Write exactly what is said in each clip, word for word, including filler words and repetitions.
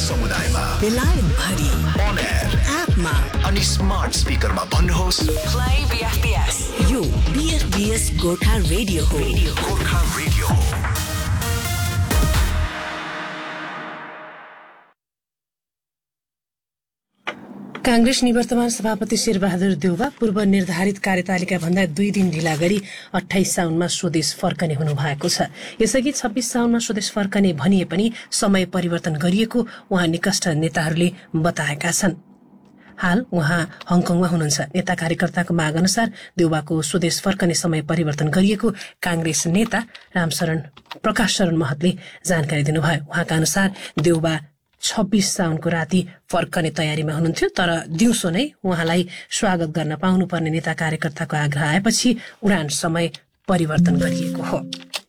समुदायमा, बेलायत भरि, on air, एपमा अनि स्मार्ट स्पिकरमा भन्नुहोस् प्ले बीएफबीएस। यो बीएफबीएस गोर्खा रेडियो हो। गोर्खा रेडियो हो। कांग्रेस निवर्तमान सभापति शेरबहादुर देउवा पूर्व निर्धारित कार्यतालिका भन्दा दुई दिन ढिला गरी अठाइस साउनमा स्वदेश फर्कने हुनुभएको छ। यसअघि छब्बीस साउनमा स्वदेश फर्कने भनिए पनि समय परिवर्तन गरिएको उहाँ निकट नेताहरूले बताएका छन्। हाल उहाँ हङकङमा हुनुहुन्छ। नेता कार्यकर्ताको माग अनुसार देउवाको स्वदेश फर्कने समय परिवर्तन गरिएको कांग्रेस नेता रामशरण प्रकाश शरण महतले जानकारी दिनुभयो। उहाँका अनुसार देउवा छब्बीस साउनको राति फर्कने तयारीमा हुनुहुन्थ्यो, तर दिउँसो नै उहाँलाई स्वागत गर्न पाउनुपर्ने नेता कार्यकर्ताको आग्रह आएपछि उडान समय परिवर्तन गरिएको हो।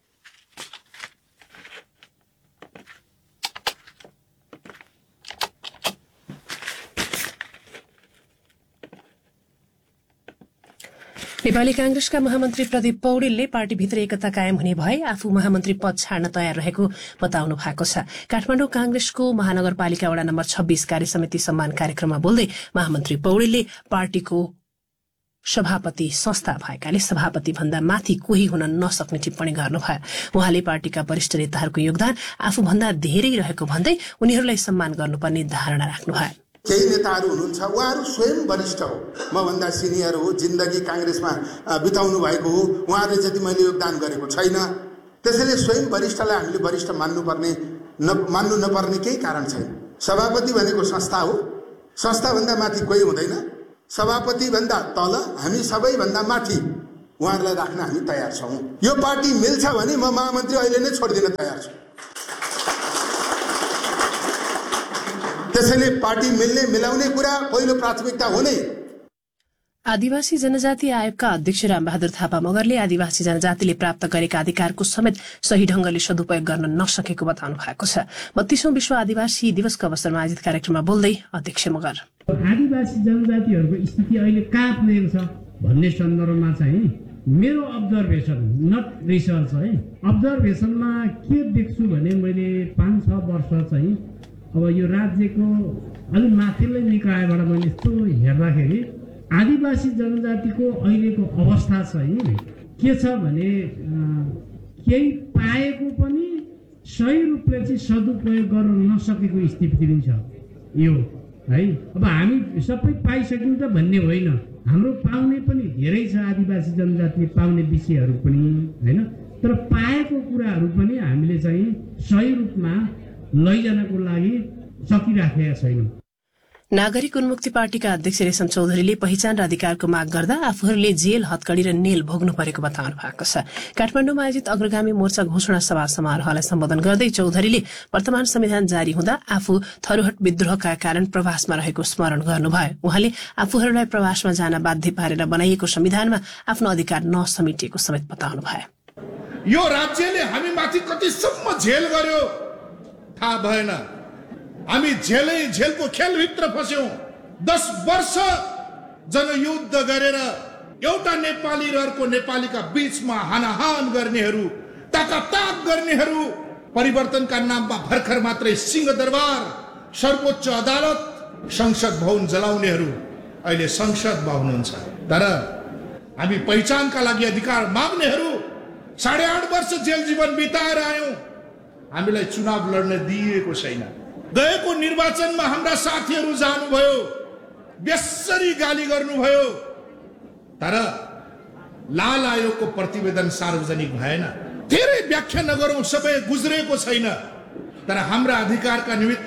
नेपाली कांग्रेसका महामन्त्री प्रदीप पौडेलले पार्टीभित्र एकता कायम हुने भए आफू महामन्त्री पद छाड्न तयार रहेको बताउनु भएको छ। काठमाडौँ कांग्रेसको महानगरपालिका वडा नम्बर छब्बीस कार्य समिति सम्मान कार्यक्रममा बोल्दै महामन्त्री पौडेलले पार्टीको सभापति संस्था भएकाले सभापति भन्दा माथि कोही हुन नसक्ने टिप्पणी गर्नुभयो। उहाँले पार्टीका वरिष्ठ नेताहरूको योगदान आफूभन्दा धेरै रहेको भन्दै उनीहरूलाई सम्मान गर्नुपर्ने धारणा राख्नुभयो। केही नेताहरू हुनुहुन्छ, उहाँहरू स्वयं वरिष्ठ हो, मभन्दा सिनियर हो, जिन्दगी कांग्रेसमा बिताउनु भएको हो, उहाँहरूले जति मैले योगदान गरेको छैन। त्यसैले स्वयं वरिष्ठलाई हामीले वरिष्ठ मान्नुपर्ने न मान्नु नपर्ने केही कारण छैन। सभापति भनेको संस्था हो, संस्थाभन्दा माथि कोही हुँदैन। सभापति भन्दा तल हामी सबैभन्दा माथि उहाँहरूलाई राख्न हामी तयार छौँ। यो पार्टी मिल्छ भने म महामन्त्री अहिले नै छोडिदिन तयार छु। त्यसैले पार्टी मिल्ने मिलाउने कुरा पहिलो प्राथमिकता हो नै। आदिवासी जनजाति आयोगका अध्यक्ष रामबहादुर थापा मगरले आदिवासी जनजातिले प्राप्त गरेका अधिकारको समेत सही ढंगले सदुपयोग गर्न नसकेको बताउनु भएको छ। बत्तीसौं विश्व आदिवासी दिवसको अवसरमा आयोजित कार्यक्रममा बोल्दै अध्यक्ष मगर आदिवासी जनजातिहरूको स्थिति अहिले कहाँ पुगेको छ भन्ने सन्दर्भमा चाहिँ मेरो अब्जर्भेसन, नट रिसर्च है, अब्जर्भेसनमा के देख्छु भने मैले पाँच छ वर्ष चाहिँ अब यो राज्यको अलिक माथिल्लो निकायबाट मैले यस्तो हेर्दाखेरि आदिवासी जनजातिको अहिलेको अवस्था चाहिँ के छ भने केही पाएको पनि सही रूपले चाहिँ सदुपयोग गर्न नसकेको स्थिति पनि छ यो है। अब हामी सबै पाइसक्यौँ त भन्ने होइन, हाम्रो पाउने पनि धेरै छ, आदिवासी जनजातिले पाउने विषयहरू पनि होइन, तर पाएको कुराहरू पनि हामीले चाहिँ सही रूपमा लैजानको लागि सकिराखेका छैनौँ। नागरिक उन्मुक्ति पार्टीका अध्यक्ष रेशम चौधरीले पहिचान र अधिकारको माग गर्दा आफूहरूले जेल, हत्कडी र नेल भोग्नु परेको बताउनु भएको छ। काठमाडौँमा आयोजित अग्रगामी मोर्चा घोषणा सभा समारोहलाई सम्बोधन गर्दै चौधरीले वर्तमान संविधान जारी हुँदा आफू थरूहट विद्रोहका कारण प्रवासमा रहेको स्मरण गर्नुभयो। उहाँले आफूहरूलाई प्रवासमा जान बाध्य पारेर बनाइएको संविधानमा आफ्नो अधिकार नसमेटिएको समेत बताउनु भयो। यो राज्यले हामी माथि कतिसम्म झेल गर्यो थाहा भएन। हामी झेलै झेलको खेलभित्र फस्यौं। दस वर्ष जनयुद्ध गरेर एउटा नेपाली र अर्को नेपालीका बीचमा हानाहान गर्नेहरू, ताकाताक गर्नेहरू, परिवर्तनका नाममा भर्खर मात्रै सिंहदरबार, सर्वोच्च अदालत, संसद भवन जलाउनेहरू अहिले संसदमा हुनुहुन्छ। तर हामी पहिचानका लागि अधिकार माग्नेहरू साढे आठ वर्ष जेल जीवन बिताएर आयौं। हामीलाई चुनाव लड्न दिइएको छैन। गएको निर्वाचनमा हाम्रा साथीहरू जानुभयो, बेसरी गाली गर्नुभयो, तर लाल आयोगको प्रतिवेदन सार्वजनिक भएन। धेरै व्याख्या नगरौं, सबै गुज्रेको छैन, तर हाम्रा अधिकारका निमित्त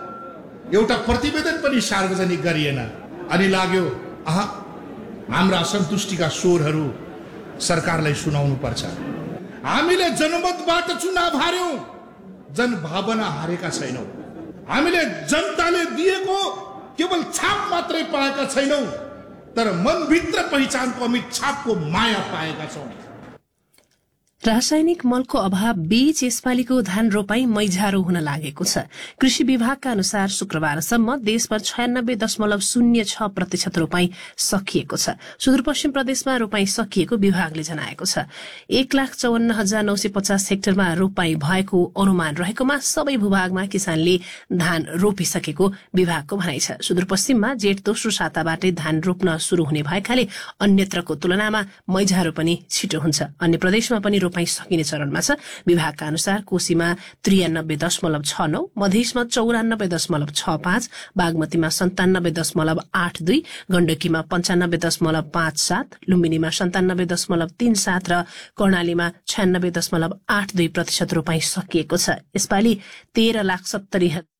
एउटा प्रतिवेदन पनि सार्वजनिक गरिएन। अनि लाग्यो आह हाम्रा असन्तुष्टिका स्वरहरू सरकारलाई सुनाउनु पर्छ। हामीले जनमतबाट चुनाव हार्यौं, जनभावना हारेका छैनौं। हामीले जनताले दिएको केवल छाप मात्रै पाएका छैनौं, तर मनभित्र पहिचानको अमित छापको माया पाएका छौं। रासायनिक मलको अभाव बीच यसपालिको धान रोपाई मैझारो हुन लागेको छ। कृषि विभागका अनुसार शुक्रबारसम्म देशभर छयानब्बे दशमलव शून्य छ प्रतिशत रोपाई सकिएको छ। सुदूरपश्चिम प्रदेशमा रोपाई सकिएको विभागले जनाएको छ। एक लाख चौवन्न हजार नौ सय पचास हेक्टरमा रोपाई भएको अनुमान रहेकोमा सबै भूभागमा किसानले धान रोपिसकेको विभागको भनाइ छ। सुदूरपश्चिममा जेठ दोस्रो साताबाटै धान रोप्न शुरू हुने भएकाले अन्यत्रको तुलनामा मैझारो पनि छिटो हुन्छ। अन्य प्रदेशमा पनि रोपाई सकिने चरणमा छ। विभागका अनुसार कोशीमा त्रियानब्बे दशमलव छ नौ, मधेसमा चौरानब्बे दशमलव छ पाँच, बागमतीमा सन्तानब्बे दशमलव आठ दुई, गण्डकीमा पञ्चानब्बे दशमलव पाँच सात, लुम्बिनीमा सन्तानब्बे दशमलव तीन सात र कर्णालीमा छयानब्बे दशमलव आठ दुई प्रतिशत रोपाई सकिएको छ। यसपालि तेह्र लाख सत्तरी